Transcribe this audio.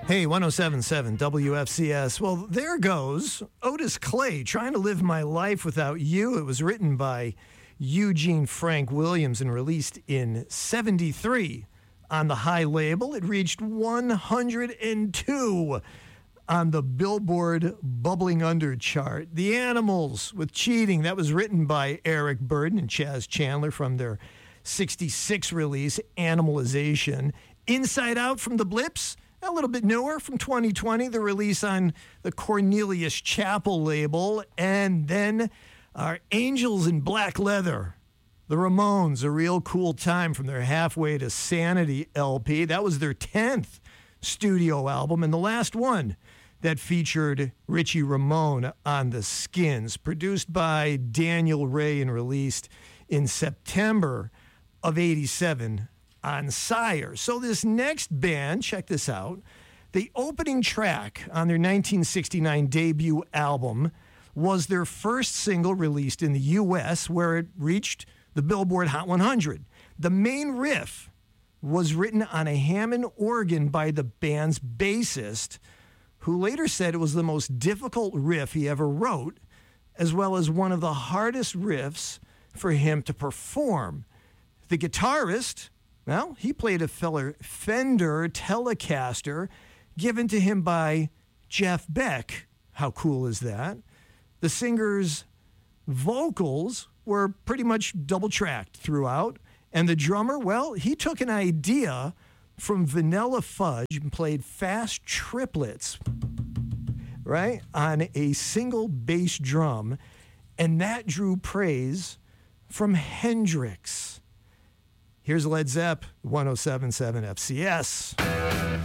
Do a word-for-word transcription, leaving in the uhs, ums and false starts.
Hey, one oh seven point seven W F C S. Well, there goes Otis Clay, Trying to Live My Life Without You. It was written by Eugene Frank Williams and released in seventy-three on the High label. It reached one hundred two on the Billboard Bubbling Under chart. The Animals with Cheating. That was written by Eric Burdon and Chaz Chandler from their sixty-six release, Animalization. Inside Out from the Blips. A little bit newer from twenty twenty, the release on the Cornelius Chapel label. And then our Angels in Black Leather, the Ramones, A Real Cool Time from their Halfway to Sanity L P. That was their tenth studio album, and the last one that featured Richie Ramone on the Skins, produced by Daniel Ray and released in September of eighty-seven. On Sire. So this next band, check this out. The opening track on their nineteen sixty-nine debut album was their first single released in the U S, where it reached the Billboard Hot one hundred. The main riff was written on a Hammond organ by the band's bassist, who later said it was the most difficult riff he ever wrote, as well as one of the hardest riffs for him to perform. The guitarist, well, he played a Feller Fender Telecaster given to him by Jeff Beck. How cool is that? The singer's vocals were pretty much double-tracked throughout. And the drummer, well, he took an idea from Vanilla Fudge and played fast triplets, right, on a single bass drum. And that drew praise from Hendrix. Here's Led Zepp, one oh seven point seven F C S.